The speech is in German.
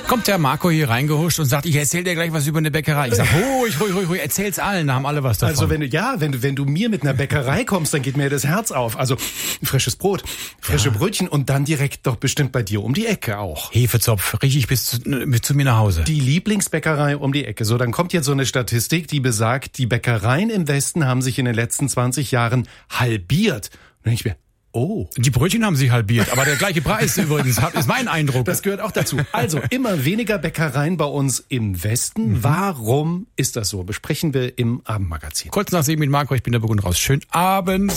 Kommt der Marco hier reingehuscht und sagt, ich erzähl dir gleich was über eine Bäckerei. Ich sag, ruhig, erzähl's allen, da haben alle was davon. Also wenn du mir mit einer Bäckerei kommst, dann geht mir das Herz auf. Also frisches Brot, frische Brötchen und dann direkt doch bestimmt bei dir um die Ecke auch. Hefezopf, riech ich bis zu mir nach Hause. Die Lieblingsbäckerei um die Ecke. So, dann kommt jetzt so eine Statistik, die besagt, die Bäckereien im Westen haben sich in den letzten 20 Jahren halbiert. Und ich mir, oh. Die Brötchen haben sich halbiert, aber der gleiche Preis übrigens, ist mein Eindruck. Das gehört auch dazu. Also, immer weniger Bäckereien bei uns im Westen. Warum ist das so? Besprechen wir im Abendmagazin. Kurz nach 7 mit Marco, ich bin der Burg und raus. Schönen Abend.